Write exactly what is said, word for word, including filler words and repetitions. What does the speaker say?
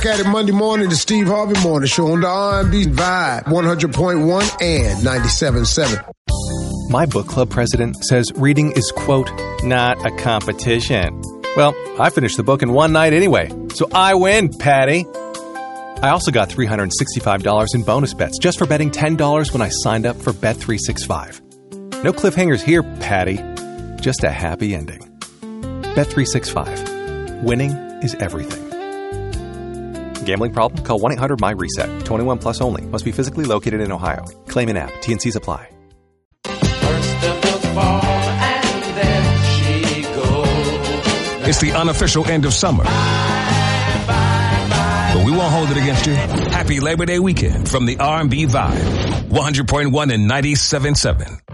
At it Monday morning, the Steve Harvey Morning Show on the R and B Vibe, one hundred point one and ninety-seven point seven. My book club president says reading is, quote, not a competition. Well, I finished the book in one night anyway, so I win, Patty. I also got three hundred sixty-five dollars in bonus bets just for betting ten dollars when I signed up for Bet three sixty-five. No cliffhangers here, Patty. Just a happy ending. Bet three sixty-five. Winning is everything. Gambling problem? Call one eight hundred M Y reset. twenty-one plus only. Must be physically located in Ohio. Claim in app. T and C's apply. First of the fall and then she goes. It's the unofficial end of summer. Bye, bye, bye. But we won't hold it against you. Happy Labor Day weekend from the R and B Vibe. one hundred point one and ninety-seven point seven.